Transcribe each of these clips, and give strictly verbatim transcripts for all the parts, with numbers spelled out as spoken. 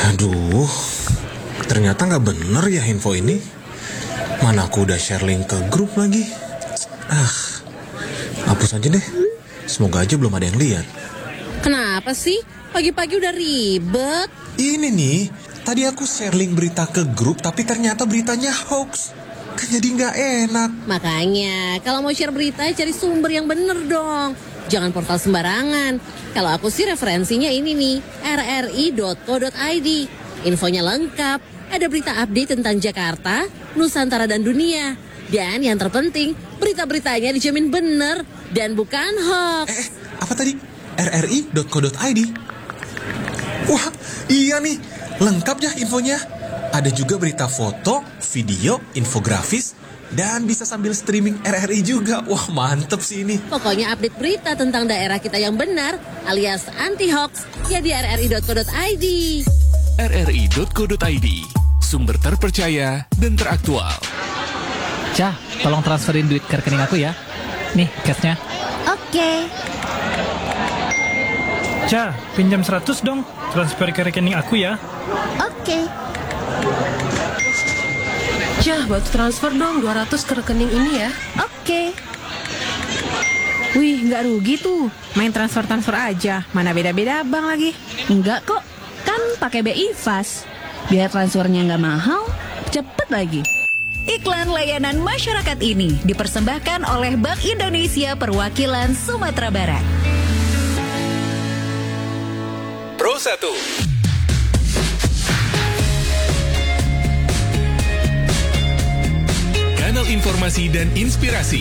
Aduh, ternyata gak bener ya info ini. Mana aku udah share link ke grup lagi. Ah, hapus aja deh. Semoga aja belum ada yang lihat. Kenapa sih? Pagi-pagi udah ribet. Ini nih, tadi aku share link berita ke grup, tapi ternyata beritanya hoax. Kan jadi gak enak. Makanya, kalau mau share berita, cari sumber yang bener dong. Jangan portal sembarangan. Kalau aku sih referensinya ini nih, r r i dot co dot i d. Infonya lengkap, ada berita update tentang Jakarta, Nusantara dan dunia. Dan yang terpenting, berita-beritanya dijamin bener dan bukan hoax. Eh, apa tadi? r r i dot co dot i d. Wah, iya nih, lengkap ya infonya. Ada juga berita foto, video, infografis, dan bisa sambil streaming R R I juga. Wah, mantep sih ini. Pokoknya update berita tentang daerah kita yang benar alias anti-hoax ya di r r i dot co dot i d. r r i dot co dot i d, sumber terpercaya dan teraktual. Cah, tolong transferin duit ke rekening aku ya. Nih, cashnya. Oke. Cah, pinjam seratus dong. Transfer ke rekening aku ya. Oke. Cah, bantu transfer dong dua ratus ke rekening ini ya. Oke. Wih, nggak rugi tuh. Main transfer-transfer aja. Mana beda-beda bang lagi. Enggak kok. Kan pakai B I Fast. Biar transfernya nggak mahal, cepet lagi. Iklan layanan masyarakat ini dipersembahkan oleh Bank Indonesia Perwakilan Sumatera Barat. Pro satu. Kanal informasi dan inspirasi.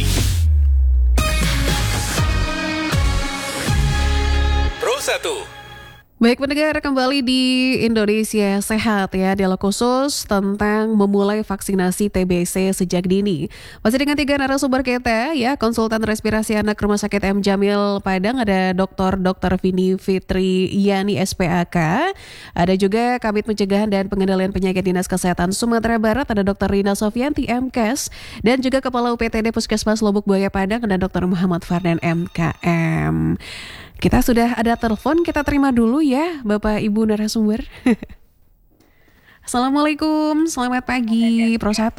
Pro satu. Baik pendengar, kembali di Indonesia Sehat ya, dialog khusus tentang memulai vaksinasi T B C sejak dini. Masih dengan tiga narasumber kita ya, konsultan respirasi anak Rumah Sakit M Jamil Padang, ada Doktor Doktor Vini Fitri Yani S P A K, ada juga Kabid Pencegahan dan Pengendalian Penyakit Dinas Kesehatan Sumatera Barat, ada Doktor Rina Sofianti M Kes, dan juga Kepala U P T D Puskesmas Lubuk Buaya Padang, ada Doktor Muhammad Fardan M K M. Kita sudah ada telepon, kita terima dulu ya Bapak Ibu narasumber. Assalamualaikum, selamat pagi Pro satu.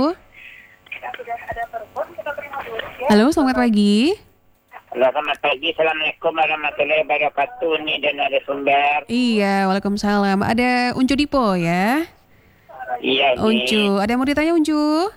Halo, selamat pagi. Halo, selamat pagi. Assalamualaikum warahmatullahi wabarakatuh. Ini dan narasumber. Iya, waalaikumsalam. Ada Uncu Dipo ya? Iya, Uncu, ada yang mau ditanya Uncu?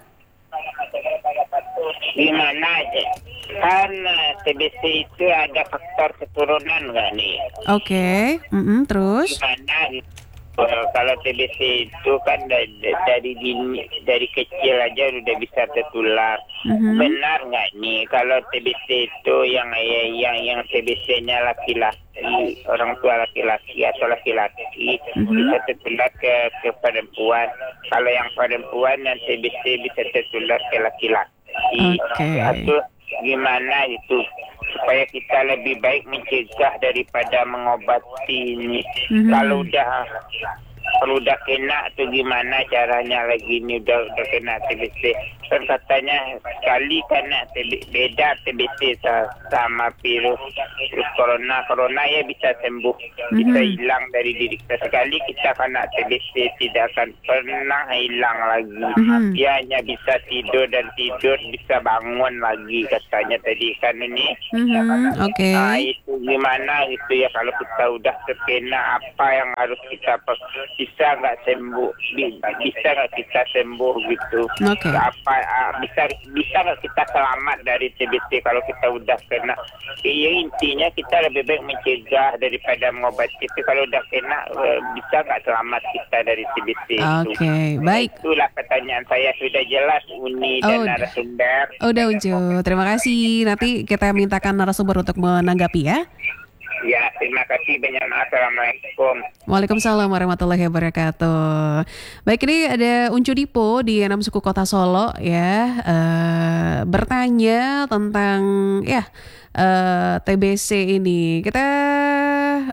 Gimana aja? Kan T B C itu ada faktor keturunan nggak nih? Oke, okay. mm-hmm. Terus? Gimana uh, kalau T B C itu kan dari dari dini, dari kecil aja udah bisa tertular. Mm-hmm. Benar nggak nih kalau T B C itu yang yang yang T B C-nya laki-laki, orang tua laki-laki atau laki-laki mm-hmm. bisa tertular ke ke perempuan. Kalau yang perempuan yang T B C bisa tertular ke laki-laki. Okay. Atau gimana itu supaya kita lebih baik mencegah daripada mengobati ini. Mm-hmm. Kalau udah kalau udah kena tuh gimana caranya lagi ini udah udah kena T B C. Kan katanya sekali kena T B C, beda T B C sama virus virus corona. Corona ya bisa sembuh, mm-hmm. bisa hilang dari diri kita. Sekali kita kena T B C tidak akan pernah hilang lagi. Mm-hmm. Dia hanya bisa tidur dan tidur bisa bangun lagi katanya tadi kan ini. Mm-hmm. Oke. Okay. Nah, itu gimana gitu ya kalau kita udah terkena apa yang harus kita bisa nggak sembuh, bisa nggak kita sembuh gitu. Okay. Apa bisa bisa nggak kita selamat dari T B C kalau kita udah kena? Ya, intinya kita lebih baik mencegah daripada mengobati. Itu kalau udah kena bisa nggak selamat kita dari T B C? Oke, okay. Baik. Itulah pertanyaan saya, sudah jelas Uni dan oh, narasumber. Udah Uncu, terima kasih. Nanti kita mintakan narasumber untuk menanggapi ya. Ya, terima kasih banyak. Assalamualaikum. Waalaikumsalam warahmatullahi wabarakatuh. Baik, ini ada Uncu Dipo di enam suku kota Solo ya, uh, bertanya tentang ya uh, T B C ini. Kita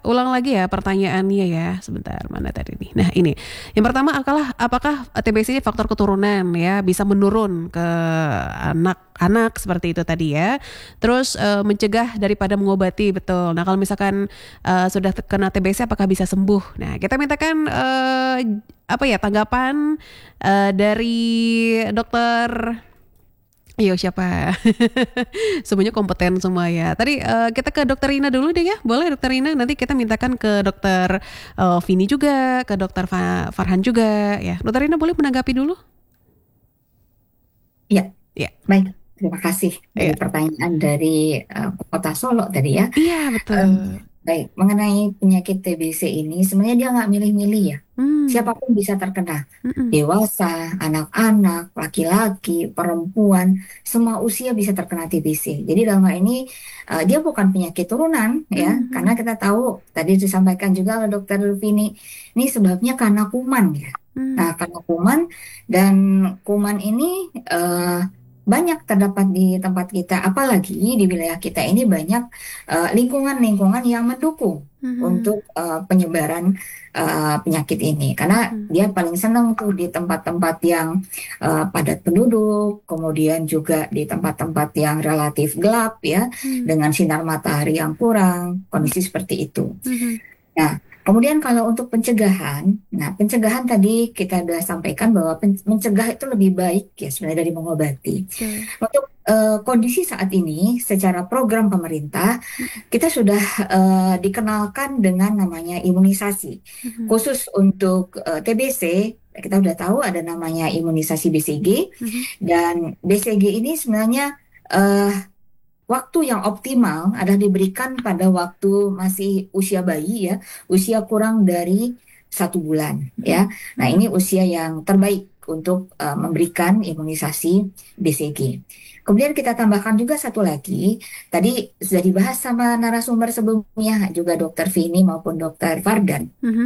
ulang lagi ya pertanyaannya ya. Sebentar, mana tadi nih. Nah ini, yang pertama apakah, apakah T B C ini faktor keturunan ya, bisa menurun ke anak-anak seperti itu tadi ya. Terus uh, mencegah daripada mengobati, betul. Nah kalau misalkan uh, sudah kena T B C apakah bisa sembuh? Nah kita mintakan uh, apa ya tanggapan uh, dari dokter. Ayo siapa? Semuanya kompeten semua ya. Tadi uh, kita ke dokter Rina dulu deh ya. Boleh dokter Rina, nanti kita mintakan ke dokter uh, Vini juga, ke dokter Fa- Farhan juga ya. Dokter Rina boleh menanggapi dulu? Ya, ya. Baik. Terima kasih dari ya. pertanyaan dari uh, Kota Solo tadi ya. Iya betul. Um, baik, mengenai penyakit T B C ini sebenarnya dia nggak milih-milih ya. Hmm. Siapapun bisa terkena, Mm-mm. dewasa, anak-anak, laki-laki, perempuan, semua usia bisa terkena T B C. Jadi dalam hal ini uh, dia bukan penyakit turunan ya, Mm-hmm. karena kita tahu tadi disampaikan juga oleh dokter Vini, ini sebabnya karena kuman ya. Mm. Nah karena kuman dan kuman ini uh, banyak terdapat di tempat kita, apalagi di wilayah kita ini banyak uh, lingkungan-lingkungan yang mendukung Mm-hmm. untuk uh, penyebaran uh, penyakit ini, karena Mm. dia paling senang tuh di tempat-tempat yang uh, padat penduduk, kemudian juga di tempat-tempat yang relatif gelap ya, Mm. dengan sinar matahari yang kurang, kondisi seperti itu. Mm-hmm. Nah, kemudian kalau untuk pencegahan, nah pencegahan tadi kita sudah sampaikan bahwa pen- mencegah itu lebih baik ya sebenarnya dari mengobati. Okay. Untuk uh, kondisi saat ini, secara program pemerintah, kita sudah uh, dikenalkan dengan namanya imunisasi. Mm-hmm. Khusus untuk uh, T B C, kita sudah tahu ada namanya imunisasi B C G, Mm-hmm. dan B C G ini sebenarnya uh, waktu yang optimal adalah diberikan pada waktu masih usia bayi ya, usia kurang dari satu bulan ya. Nah ini usia yang terbaik untuk uh, memberikan imunisasi B C G. Kemudian kita tambahkan juga satu lagi, tadi sudah dibahas sama narasumber sebelumnya juga dokter Vini maupun dokter Fardan. Mm-hmm.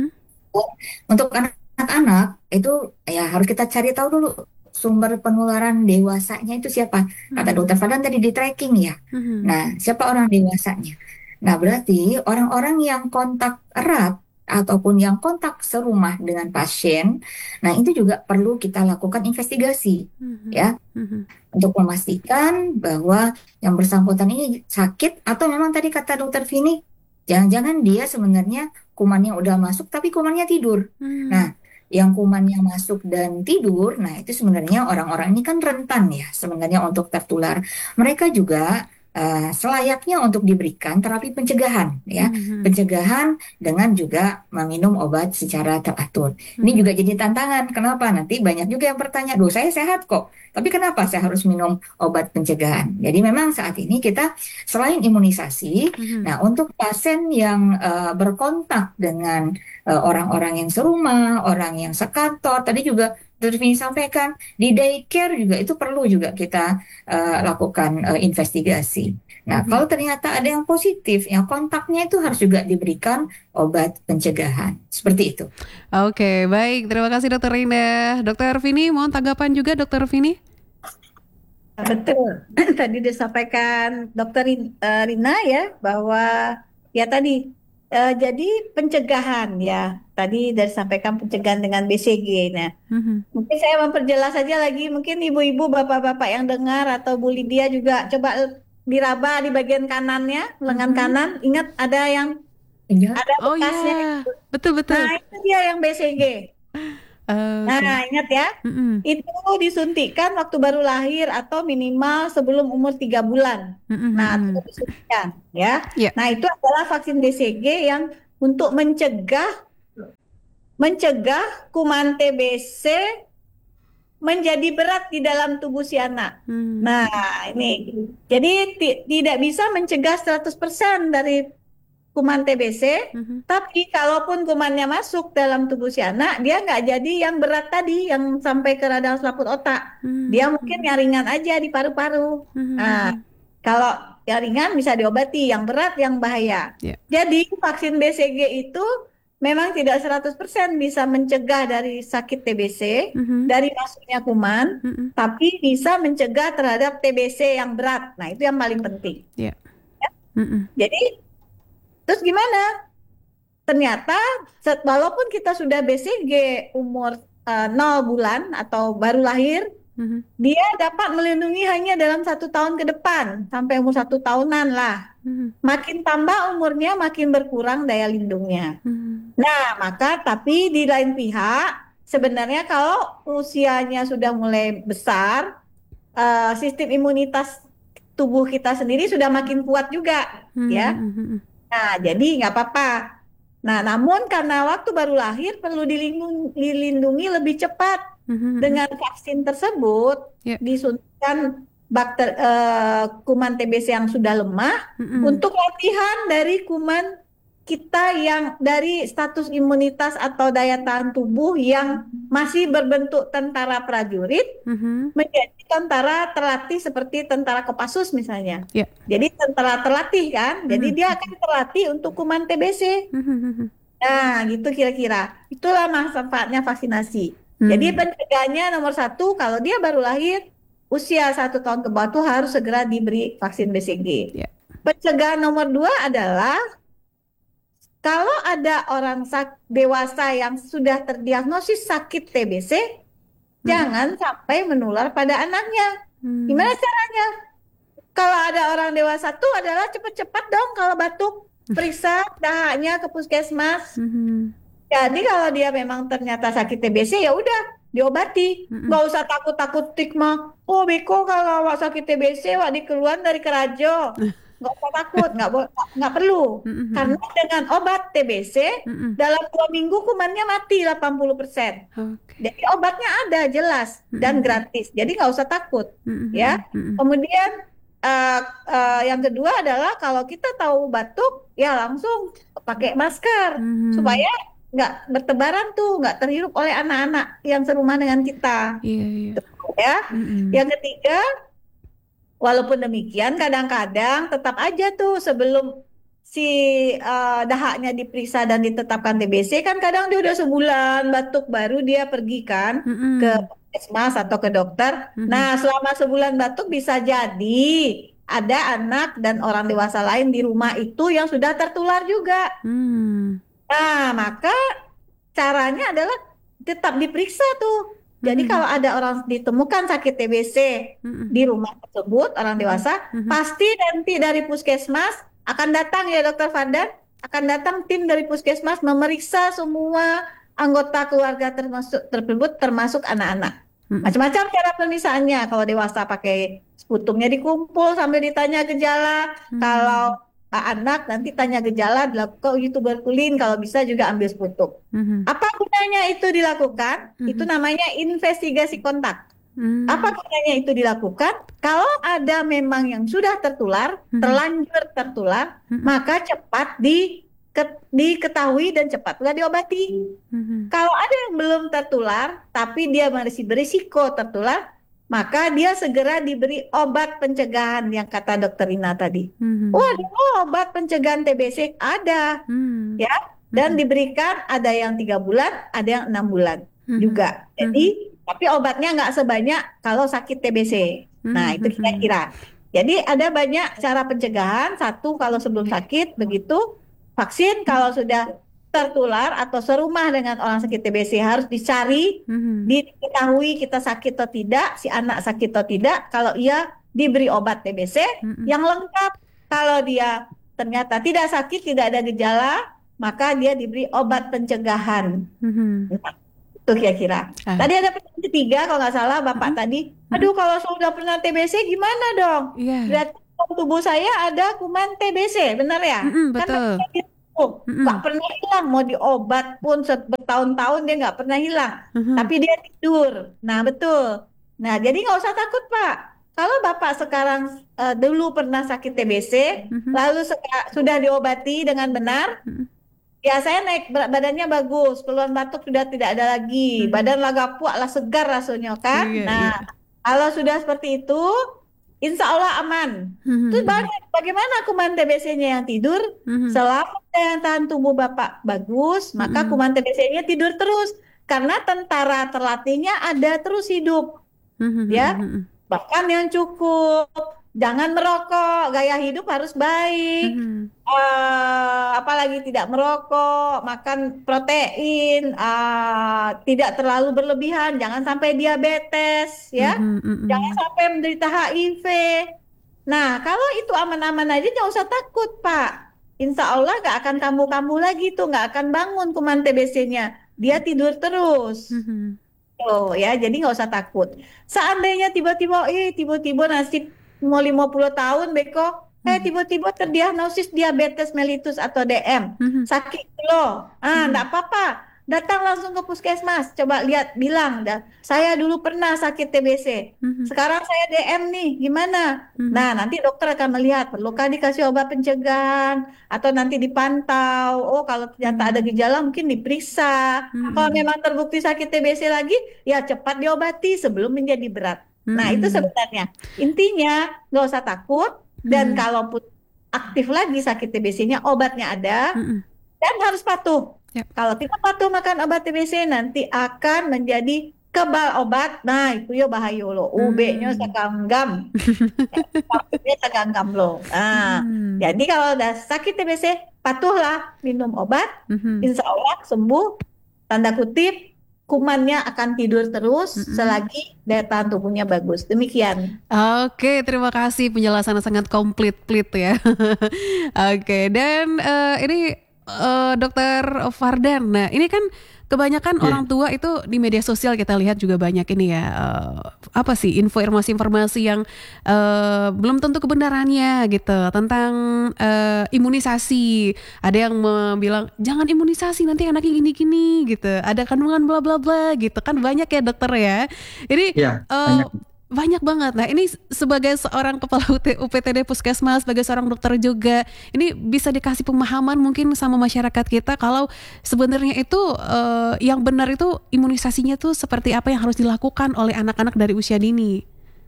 Untuk anak-anak itu ya harus kita cari tahu dulu sumber penularan dewasanya itu siapa. Kata dokter Fardan tadi di tracking ya. Mm-hmm. Nah, siapa orang dewasanya? Nah, berarti orang-orang yang kontak erat ataupun yang kontak serumah dengan pasien, nah itu juga perlu kita lakukan investigasi, Mm-hmm. ya, Mm-hmm. untuk memastikan bahwa yang bersangkutan ini sakit atau memang tadi kata dokter Vini, jangan-jangan dia sebenarnya kumannya udah masuk tapi kumannya tidur. Mm-hmm. Nah, yang kumannya masuk dan tidur, nah itu sebenarnya orang-orang ini kan rentan ya sebenarnya untuk tertular. Mereka juga uh, selayaknya untuk diberikan terapi pencegahan ya, Mm-hmm. pencegahan dengan juga meminum obat secara teratur. Ini juga jadi tantangan. Kenapa? Nanti banyak juga yang bertanya, "Duh, saya sehat kok, tapi kenapa saya harus minum obat pencegahan?" Jadi memang saat ini kita selain imunisasi, Mm-hmm. nah untuk pasien yang uh, berkontak dengan uh, orang-orang yang serumah, orang yang sekantor, tadi juga Dokter Vini sampaikan di daycare juga itu perlu juga kita uh, lakukan uh, investigasi. Nah, Mm-hmm. kalau ternyata ada yang positif, yang kontaknya itu harus juga diberikan obat pencegahan. Seperti itu. Oke, baik. Terima kasih Dokter Rina. Dokter Vini, mohon tanggapan juga Dokter Vini? Betul. Tadi disampaikan Dokter Rina ya bahwa ya tadi uh, jadi pencegahan ya. Tadi dari sampaikan pencegahan dengan B C G. Nah, Mm-hmm. mungkin saya memperjelas saja lagi. Mungkin ibu-ibu, bapak-bapak yang dengar atau Bu Lydia juga coba diraba di bagian kanannya, lengan Mm-hmm. kanan. Ingat ada yang Ingat? ada Oh bekasnya. iya, betul-betul. Nah, itu dia yang B C G. Uh, Nah, ingat ya. mm-mm. Itu disuntikkan waktu baru lahir atau minimal sebelum umur tiga bulan. Mm-mm. Nah, itu disuntikkan ya. Yeah. Nah, itu adalah vaksin B C G yang untuk mencegah mencegah kuman T B C menjadi berat di dalam tubuh si anak. Hmm. Nah, ini. Jadi ti- tidak bisa mencegah seratus persen dari kuman T B C, Mm-hmm. tapi kalaupun kumannya masuk dalam tubuh si anak, dia nggak jadi yang berat tadi, yang sampai ke radang selaput otak. Mm-hmm. Dia mungkin yang ringan aja di paru-paru. Mm-hmm. Nah, kalau yang ringan bisa diobati, yang berat yang bahaya. Yeah. Jadi vaksin B C G itu memang tidak seratus persen bisa mencegah dari sakit T B C, Mm-hmm. dari masuknya kuman, Mm-hmm. tapi bisa mencegah terhadap T B C yang berat. Nah, itu yang paling penting. Yeah. Ya. Mm-hmm. Jadi, terus gimana? ternyata set- walaupun kita sudah B C G umur uh, nol bulan atau baru lahir, Mhm. dia dapat melindungi hanya dalam satu tahun ke depan, sampai umur satu tahunan lah. Mhm. Makin tambah umurnya, makin berkurang daya lindungnya. Mhm. Nah, maka tapi di lain pihak, sebenarnya kalau usianya sudah mulai besar, eh, sistem imunitas tubuh kita sendiri sudah makin kuat juga, ya. Mhm. Nah, jadi nggak apa-apa. Nah, namun karena waktu baru lahir perlu dilindungi, dilindungi lebih cepat Mhm. dengan vaksin tersebut, Ya. disuntikan bakter eh, kuman T B C yang sudah lemah Mhm. untuk latihan dari kuman kita yang dari status imunitas atau daya tahan tubuh yang masih berbentuk tentara prajurit Mhm. menjadi tentara terlatih seperti tentara Kopassus misalnya. Ya. Jadi tentara terlatih kan, jadi Mhm. dia akan terlatih untuk kuman T B C. Mhm. Nah, gitu kira-kira. Itulah manfaatnya vaksinasi. Hmm. Jadi pencegahannya nomor satu, kalau dia baru lahir, usia satu tahun ke bawah tuh harus segera diberi vaksin B C G. Ya. Pencegahan nomor dua adalah kalau ada orang sak- dewasa yang sudah terdiagnosis sakit T B C, jangan sampai menular pada anaknya. Hmm. Gimana caranya? Kalau ada orang dewasa tuh adalah cepet-cepet dong kalau batuk, periksa dahaknya ke puskesmas. Mhm. Jadi kalau dia memang ternyata sakit T B C ya udah diobati, nggak usah takut-takut stigma. Oh beko kalau awak sakit T B C wak dikeluaran dari kerajo, nggak usah takut, nggak bo- nggak perlu. Karena dengan obat T B C dalam dua minggu kumannya mati delapan puluh persen. Oke. Jadi obatnya ada jelas dan gratis, jadi nggak usah takut, ya. Kemudian eh, eh, yang kedua adalah kalau kita tahu batuk, ya langsung pakai masker supaya nggak bertebaran tuh, nggak terhirup oleh anak-anak yang serumah dengan kita. Iya, iya. Ya. Mm-mm. Yang ketiga, walaupun demikian kadang-kadang tetap aja tuh sebelum si eh, dahaknya diperiksa dan ditetapkan T B C kan kadang dia udah sebulan batuk baru dia pergi kan Mm-mm. ke puskesmas atau ke dokter. Mhm. Nah, selama sebulan batuk bisa jadi ada anak dan orang dewasa lain di rumah itu yang sudah tertular juga. Hmm. Nah, maka caranya adalah tetap diperiksa tuh. Jadi kalau ada orang ditemukan sakit T B C di rumah tersebut, orang dewasa, pasti nanti dari puskesmas akan datang ya Dokter Fanda, akan datang tim dari puskesmas memeriksa semua anggota keluarga termasuk tersebut termasuk anak-anak. Macam-macam cara pemeriksaannya. Kalau dewasa pakai sputumnya dikumpul sambil ditanya gejala. Kalau uh, anak nanti tanya gejala, dilakukan uji tuberkulin, kalau bisa juga ambil sputum. Mhm. Apa gunanya itu dilakukan? Itu namanya investigasi kontak. Hmm. Apa gunanya itu dilakukan? Kalau ada memang yang sudah tertular, terlanjur tertular, maka cepat di ke- diketahui dan cepat pula diobati. Mhm. Kalau ada yang belum tertular, tapi dia masih berisiko tertular, maka dia segera diberi obat pencegahan yang kata Dokter Rina tadi. Mhm. Waduh, obat pencegahan T B C ada, Hmm. ya, dan diberikan ada yang tiga bulan, ada yang enam bulan juga. Jadi, tapi obatnya nggak sebanyak kalau sakit T B C. Nah, itu kira-kira. Jadi ada banyak cara pencegahan. Satu kalau sebelum sakit, begitu. Vaksin kalau sudah tertular atau serumah dengan orang sakit T B C harus dicari, Mhm. diketahui kita sakit atau tidak, si anak sakit atau tidak. Kalau iya diberi obat T B C yang lengkap. Kalau dia ternyata tidak sakit, tidak ada gejala, maka dia diberi obat pencegahan. Mhm. Itu kira-kira. Ah. Tadi ada pertanyaan ketiga kalau nggak salah Bapak tadi. Aduh kalau sudah pernah T B C gimana dong? Iya. Berarti dalam tubuh saya ada kuman T B C, benar ya? Mm-mm, Kan betul. nggak bisa gitu. Nggak pernah hilang. Mau diobat pun se- bertahun-tahun dia nggak pernah hilang. Mhm. Tapi dia tidur. Nah betul. Nah jadi nggak usah takut Pak. Kalau Bapak sekarang eh, dulu pernah sakit T B C, lalu seka- sudah diobati dengan benar, biasanya naik berat badannya bagus, keluhan batuk sudah tidak ada lagi, badan laga puak lah segar rasanya kan. Iya, Nah, kalau sudah seperti itu, insya Allah aman. Mhm. Terus baga- bagaimana kuman T B C-nya yang tidur? Mhm. Selama daya tahan tubuh Bapak bagus, maka Mhm. kuman T B C-nya tidur terus. Karena tentara terlatihnya ada terus hidup. Mhm. Ya. Mhm. Bahkan yang cukup jangan merokok, gaya hidup harus baik. Eh, apalagi tidak merokok, makan protein, eh, tidak terlalu berlebihan, jangan sampai diabetes, ya, jangan sampai menderita H I V. Nah, kalau itu aman-aman aja, nggak usah takut, Pak. Insya Allah nggak akan kambuh-kambuh lagi tuh, nggak akan bangun kuman T B C-nya. Dia tidur terus. Oh ya, jadi nggak usah takut. Seandainya tiba-tiba, eh tiba-tiba nasib mau lima puluh tahun, Beko, eh tiba-tiba terdiagnosis diabetes mellitus atau D M, sakit loh. Ah, nggak apa-apa. Datang langsung ke puskesmas, coba lihat, bilang, dah, saya dulu pernah sakit T B C, sekarang saya D M nih, gimana? Nah, nanti dokter akan melihat, perlukah dikasih obat pencegahan, atau nanti dipantau, oh kalau ternyata ada gejala mungkin diperiksa, kalau memang terbukti sakit T B C lagi, ya cepat diobati sebelum menjadi berat. Nah, itu sebenarnya, intinya nggak usah takut, dan kalaupun aktif lagi sakit T B C-nya, obatnya ada, dan harus patuh. Yep. Kalau tidak patuh makan obat T B C nanti akan menjadi kebal obat. Nah, itu ya bahaya lo. U B-nya seganggam. U-nya seganggam lo. Nah, hmm. jadi kalau udah sakit T B C, patuhlah minum obat. Mm-hmm. Insya Allah sembuh. Tanda kutip, kumannya akan tidur terus mm-hmm. selagi daya tahan tubuhnya bagus. Demikian. Oke, terima kasih penjelasannya sangat komplit-plit ya. Oke, dan uh, ini Uh, Dokter Fardan, nah ini kan kebanyakan yeah. orang tua itu di media sosial kita lihat juga banyak ini ya, uh, apa sih info informasi-informasi yang uh, belum tentu kebenarannya gitu tentang uh, imunisasi. Ada yang bilang jangan imunisasi nanti anaknya gini-gini gitu, ada kandungan bla bla bla gitu kan, banyak ya dokter ya. Ini yeah, uh, banyak banget. Nah ini sebagai seorang kepala U P T D Puskesmas, sebagai seorang dokter juga, ini bisa dikasih pemahaman mungkin sama masyarakat kita kalau sebenarnya itu uh, yang benar itu imunisasinya tuh seperti apa yang harus dilakukan oleh anak-anak dari usia dini.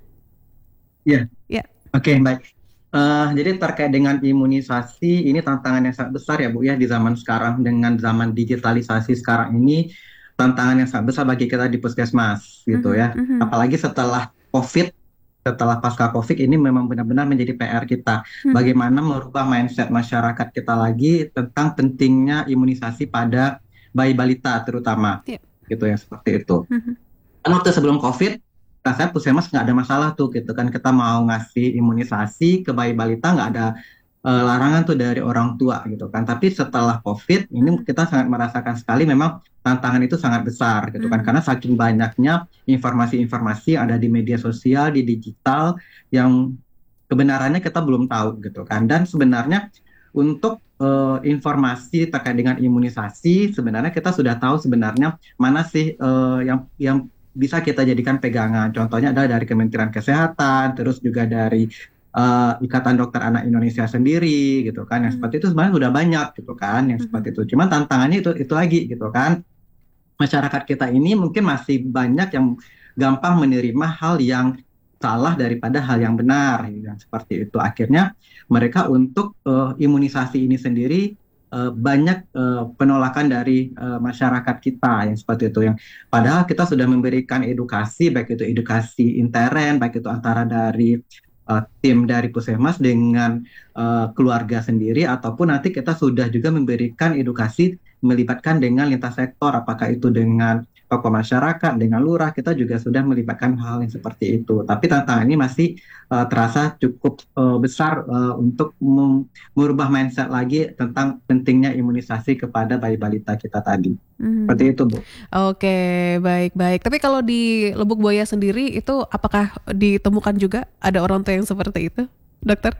Ya, yeah. oke okay, baik. Uh, jadi terkait dengan imunisasi, ini tantangan yang sangat besar ya Bu ya di zaman sekarang, dengan zaman digitalisasi sekarang ini, tantangan yang sangat besar bagi kita di Puskesmas gitu mm-hmm, ya. Mm-hmm. Apalagi setelah COVID, setelah pasca COVID ini memang benar-benar menjadi P R kita. Hmm. Bagaimana merubah mindset masyarakat kita lagi tentang pentingnya imunisasi pada bayi balita terutama, yeah. gitu ya, seperti itu. Hmm. Kan waktu sebelum COVID, saya puskesmas nggak ada masalah tuh, gitu kan, kita mau ngasih imunisasi ke bayi balita nggak ada uh, larangan tuh dari orang tua, gitu kan. Tapi setelah COVID ini kita sangat merasakan sekali memang tantangan itu sangat besar gitu kan, mm. karena saking banyaknya informasi-informasi yang ada di media sosial, di digital yang kebenarannya kita belum tahu gitu kan. Dan sebenarnya untuk uh, informasi terkait dengan imunisasi sebenarnya kita sudah tahu sebenarnya mana sih uh, yang yang bisa kita jadikan pegangan. Contohnya adalah dari Kementerian Kesehatan, terus juga dari uh, Ikatan Dokter Anak Indonesia sendiri gitu kan. Yang mm. seperti itu sebenarnya sudah banyak gitu kan, yang mm. seperti itu. Cuman tantangannya itu itu lagi gitu kan. Masyarakat kita ini mungkin masih banyak yang gampang menerima hal yang salah daripada hal yang benar, yang seperti itu. Akhirnya mereka untuk uh, imunisasi ini sendiri uh, banyak uh, penolakan dari uh, masyarakat kita yang seperti itu. Yang padahal kita sudah memberikan edukasi, baik itu edukasi intern, baik itu antara dari uh, tim dari Puskesmas dengan uh, keluarga sendiri, ataupun nanti kita sudah juga memberikan edukasi melibatkan dengan lintas sektor, apakah itu dengan tokoh masyarakat, dengan lurah, kita juga sudah melibatkan hal yang seperti itu. Tapi tantangan ini masih uh, terasa cukup uh, besar uh, untuk mem- merubah mindset lagi tentang pentingnya imunisasi kepada bayi balita kita tadi. Hmm. Seperti itu, Bu. Oke, baik-baik. Tapi kalau di Lubuk Buaya sendiri itu apakah ditemukan juga ada orang tua yang seperti itu, dokter?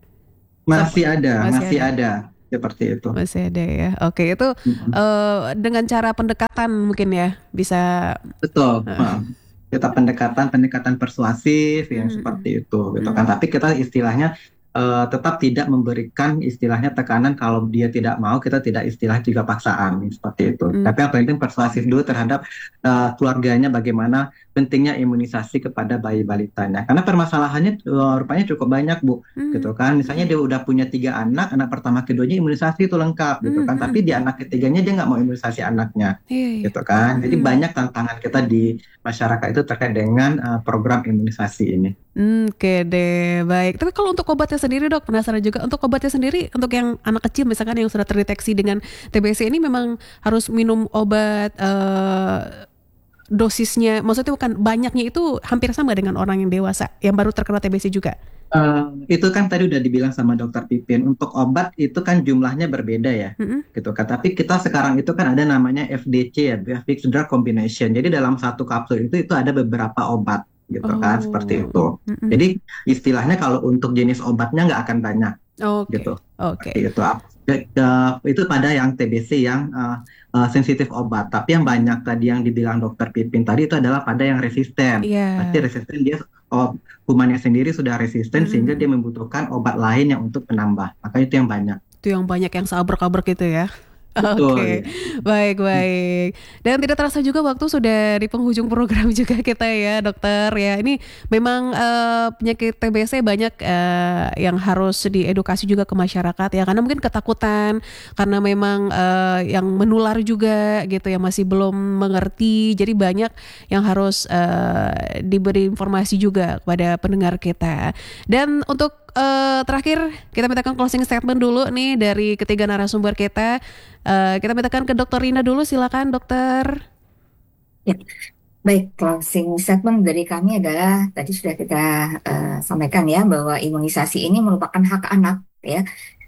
Masih ada, masih, masih ada. ada. Seperti itu. Masih ada ya. Oke, itu mm-hmm. uh, dengan cara pendekatan mungkin ya bisa. Betul. Uh. Kita pendekatan pendekatan persuasif yang mm-hmm. seperti itu, gitu mm-hmm. kan. Tapi kita istilahnya uh, tetap tidak memberikan istilahnya tekanan, kalau dia tidak mau kita tidak istilah juga paksaan seperti itu. Mm-hmm. Tapi yang penting persuasif dulu terhadap uh, keluarganya, bagaimana pentingnya imunisasi kepada bayi balitanya. Karena permasalahannya uh, rupanya cukup banyak, Bu, Hmm. gitu kan. Misalnya dia udah punya tiga anak, anak pertama keduanya imunisasi itu lengkap, gitu kan. Hmm. Tapi di anak ketiganya dia nggak mau imunisasi anaknya, Iya, iya. gitu kan. Jadi Hmm. banyak tantangan kita di masyarakat itu terkait dengan uh, program imunisasi ini. Hmm, Oke deh, baik. Tapi kalau untuk obatnya sendiri dok, penasaran juga. Untuk obatnya sendiri, untuk yang anak kecil misalkan yang sudah terdeteksi dengan T B C ini memang harus minum obat eh, dosisnya, maksudnya bukan banyaknya itu hampir sama dengan orang yang dewasa yang baru terkena T B C juga. Uh, itu kan tadi udah dibilang sama dokter Pipin, untuk obat itu kan jumlahnya berbeda ya, Mm-mm. gitu kan. Tapi kita sekarang itu kan ada namanya F D C ya, Fixed Drug Combination. Jadi dalam satu kapsul itu itu ada beberapa obat, gitu kan, seperti itu. Mm-mm. Jadi istilahnya kalau untuk jenis obatnya nggak akan banyak, Oke, gitu. oke. Seperti itu. Ke- ke- itu pada yang T B C yang uh, uh, sensitif obat. Tapi yang banyak tadi yang dibilang dokter Pipin tadi itu adalah pada yang resisten. Iya. Pasti resisten dia oh, kumannya sendiri sudah resisten Mm-mm. sehingga dia membutuhkan obat lain yang untuk penambah. Maka itu yang banyak. Itu yang banyak yang seabrek-abrek gitu ya. Betul, Oke, iya. baik baik. Dan tidak terasa juga waktu sudah di penghujung program juga kita ya dokter ya. Ini memang eh, penyakit T B C banyak eh, yang harus diedukasi juga ke masyarakat ya. Karena mungkin ketakutan, karena memang eh, yang menular juga gitu ya masih belum mengerti. Jadi banyak yang harus eh, diberi informasi juga kepada pendengar kita. Dan untuk Uh, terakhir kita mintakan closing statement dulu nih dari ketiga narasumber kita. Uh, kita mintakan ke Dokter Rina dulu, silakan dokter. Ya, baik, closing statement dari kami adalah tadi sudah kita eh, sampaikan ya bahwa imunisasi ini merupakan hak anak ya.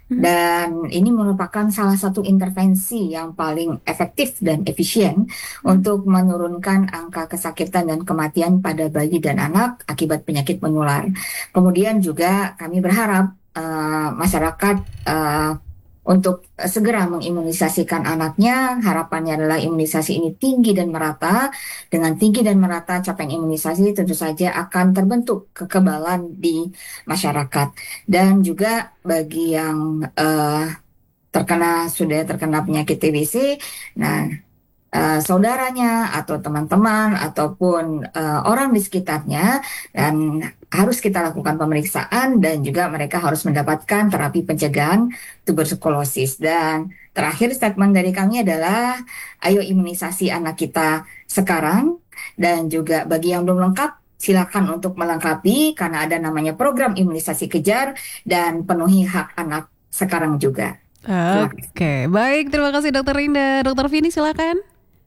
Dan ini merupakan salah satu intervensi yang paling efektif dan efisien untuk menurunkan angka kesakitan dan kematian pada bayi dan anak akibat penyakit menular. Kemudian juga kami berharap eh, masyarakat eh, untuk segera mengimunisasikan anaknya. Harapannya adalah imunisasi ini tinggi dan merata. Dengan tinggi dan merata capaian imunisasi tentu saja akan terbentuk kekebalan di masyarakat. Dan juga bagi yang eh, terkena sudah terkena penyakit T B C, nah eh, saudaranya atau teman-teman ataupun eh, orang di sekitarnya dan harus kita lakukan pemeriksaan dan juga mereka harus mendapatkan terapi pencegahan tuberkulosis. Dan terakhir statement dari kami adalah ayo imunisasi anak kita sekarang, dan juga bagi yang belum lengkap silakan untuk melengkapi karena ada namanya program imunisasi kejar dan penuhi hak anak sekarang juga. Oke, baik, terima kasih Dokter Rinda. Dokter Vini silakan.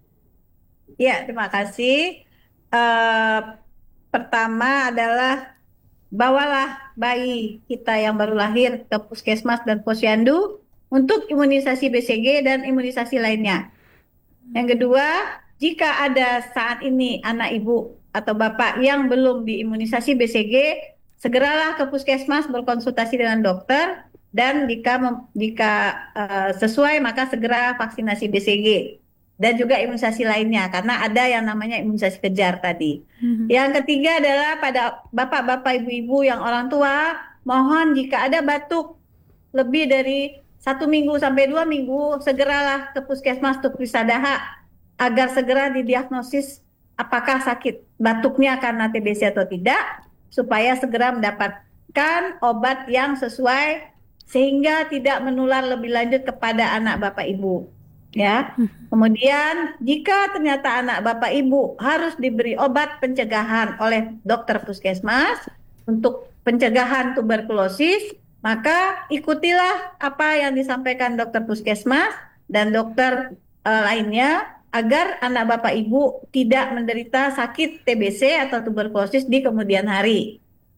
Ya, terima kasih. Eh, pertama adalah bawalah bayi kita yang baru lahir ke puskesmas dan posyandu untuk imunisasi B C G dan imunisasi lainnya. Yang kedua, jika ada saat ini anak ibu atau bapak yang belum diimunisasi B C G, segeralah ke puskesmas berkonsultasi dengan dokter, dan jika mem- jika eh, sesuai maka segera vaksinasi B C G dan juga imunisasi lainnya karena ada yang namanya imunisasi kejar tadi. Yang ketiga adalah pada bapak-bapak, ibu-ibu yang orang tua, mohon jika ada batuk lebih dari satu minggu sampai dua minggu, segeralah ke puskesmas untuk periksa dahak agar segera didiagnosis apakah sakit batuknya karena T B C atau tidak, supaya segera mendapatkan obat yang sesuai sehingga tidak menular lebih lanjut kepada anak bapak ibu. Ya, kemudian jika ternyata anak bapak ibu harus diberi obat pencegahan oleh dokter puskesmas untuk pencegahan tuberkulosis, maka ikutilah apa yang disampaikan dokter puskesmas dan dokter eh, lainnya agar anak bapak ibu tidak menderita sakit T B C atau tuberkulosis di kemudian hari.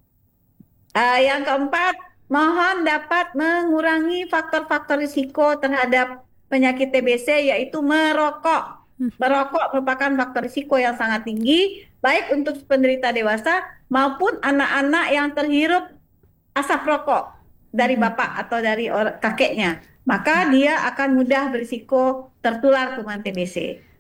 Uh, yang keempat, mohon dapat mengurangi faktor-faktor risiko terhadap penyakit T B C, yaitu merokok. Merokok merupakan faktor risiko yang sangat tinggi, baik untuk penderita dewasa maupun anak-anak yang terhirup asap rokok dari bapak atau dari kakeknya. Maka dia akan mudah berisiko tertular kuman T B C.